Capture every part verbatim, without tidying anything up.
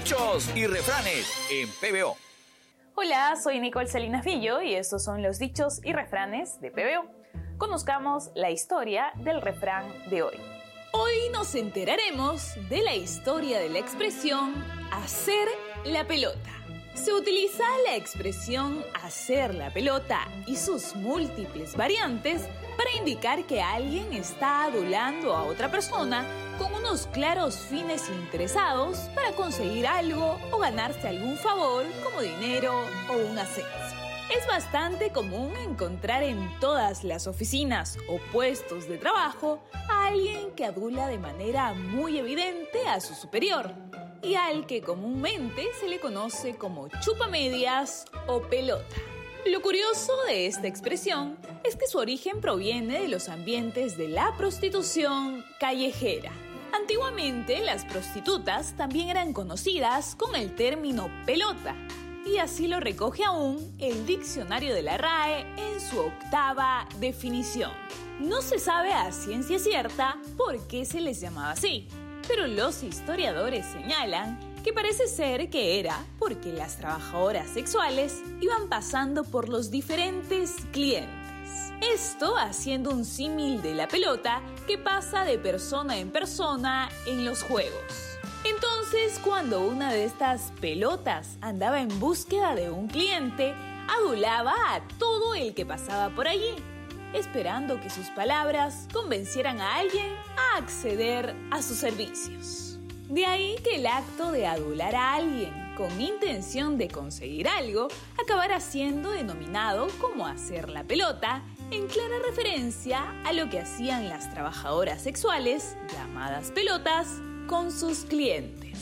Dichos y refranes en P B O. Hola, soy Nicole Salinas Villo y estos son los dichos y refranes de P B O. Conozcamos la historia del refrán de hoy. Hoy nos enteraremos de la historia de la expresión hacer la pelota. Se utiliza la expresión hacer la pelota y sus múltiples variantes para indicar que alguien está adulando a otra persona con unos claros fines interesados para conseguir algo o ganarse algún favor como dinero o un ascenso. Es bastante común encontrar en todas las oficinas o puestos de trabajo a alguien que adula de manera muy evidente a su superior y al que comúnmente se le conoce como chupamedias o pelota. Lo curioso de esta expresión es que su origen proviene de los ambientes de la prostitución callejera. Antiguamente, las prostitutas también eran conocidas con el término pelota, y así lo recoge aún el diccionario de la R A E en su octava definición. No se sabe a ciencia cierta por qué se les llamaba así, pero los historiadores señalan que parece ser que era porque las trabajadoras sexuales iban pasando por los diferentes clientes. Esto haciendo un símil de la pelota que pasa de persona en persona en los juegos. Entonces, cuando una de estas pelotas andaba en búsqueda de un cliente, adulaba a todo el que pasaba por allí, esperando que sus palabras convencieran a alguien a acceder a sus servicios. De ahí que el acto de adular a alguien con intención de conseguir algo acabará siendo denominado como hacer la pelota, en clara referencia a lo que hacían las trabajadoras sexuales, llamadas pelotas, con sus clientes.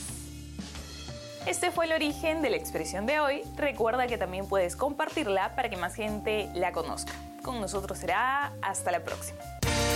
Este fue el origen de la expresión de hoy. Recuerda que también puedes compartirla para que más gente la conozca. Con nosotros será hasta la próxima.